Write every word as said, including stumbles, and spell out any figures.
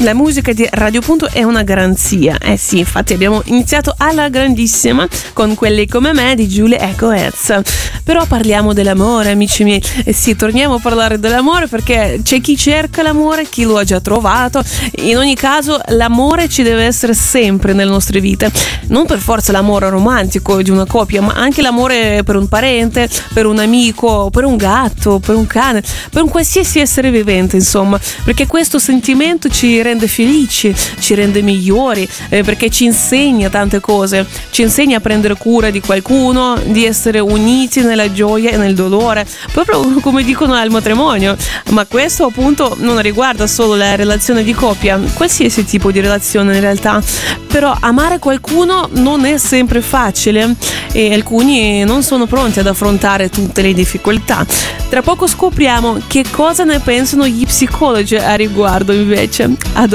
La musica di Radio Punto è una garanzia. Eh sì, infatti abbiamo iniziato alla grandissima con Quelli come me di Giulia Ecoez. Però parliamo dell'amore, amici miei. Eh sì, torniamo a parlare dell'amore perché c'è chi cerca l'amore, chi lo ha già trovato. In ogni caso, l'amore ci deve essere sempre nelle nostre vite. Non per forza l'amore romantico di una coppia, ma anche l'amore per un parente, per un amico, per un gatto, per un cane, per un qualsiasi essere vivente, insomma. Perché questo sentimento ci rende felici, ci rende migliori, eh, perché ci insegna tante cose. Ci insegna a prendere cura di qualcuno, di essere uniti nella gioia e nel dolore, proprio come dicono al matrimonio. Ma questo appunto non riguarda solo la relazione di coppia, qualsiasi tipo di relazione in realtà. Però amare qualcuno non è sempre facile e alcuni non sono pronti ad affrontare tutte le difficoltà. Tra poco scopriamo che cosa ne pensano gli psicologi a riguardo invece. A